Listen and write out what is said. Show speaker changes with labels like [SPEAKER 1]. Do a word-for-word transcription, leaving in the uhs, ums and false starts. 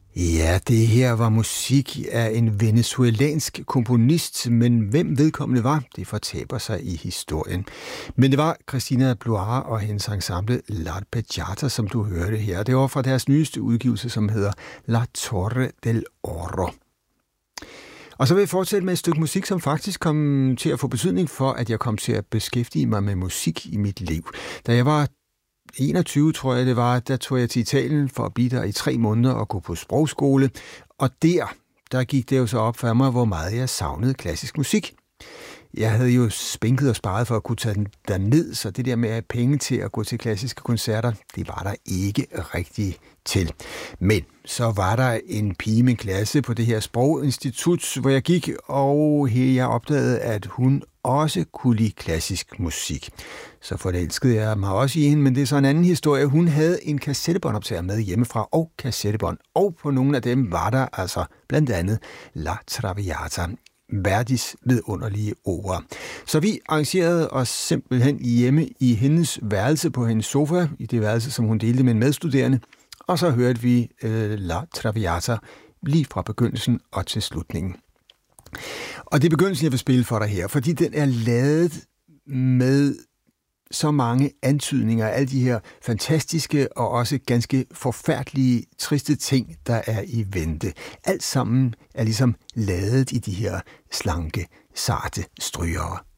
[SPEAKER 1] Ja, det her var musik af en venezuelansk komponist, men hvem vedkommende var, det fortaber sig i historien. Men det var Cristina Bluar og hendes ensemble L'Arpeggiata, som du hørte her. Det var fra deres nyeste udgivelse, som hedder La Torre del Oro. Og så vil jeg fortsætte med et stykke musik, som faktisk kom til at få betydning for, at jeg kom til at beskæftige mig med musik i mit liv. Da jeg var enogtyve, tror jeg det var, der tog jeg til Italien for at blive der i tre måneder og gå på sprogskole. Og der, der gik det jo så op for mig, hvor meget jeg savnede klassisk musik. Jeg havde jo spænket og sparet for at kunne tage den derned, så det der med at have penge til at gå til klassiske koncerter, det var der ikke rigtig til. Men så var der en pige i min klasse på det her sproginstitut, hvor jeg gik, og her jeg opdagede, at hun også kunne lide klassisk musik. Så forelskede jeg mig også i hende, men det er så en anden historie. Hun havde en kassettebåndoptager med hjemmefra og kassettebånd, og på nogle af dem var der altså blandt andet La Traviata, Verdis vidunderlige opera. Så vi arrangerede os simpelthen hjemme i hendes værelse på hendes sofa, i det værelse, som hun delte med en medstuderende, og så hørte vi øh, La Traviata lige fra begyndelsen og til slutningen. Og det er begyndelsen, jeg vil spille for dig her, fordi den er lavet med så mange antydninger af alle de her fantastiske og også ganske forfærdelige, triste ting, der er i vente. Alt sammen er ligesom ladet i de her slanke, sarte strygere.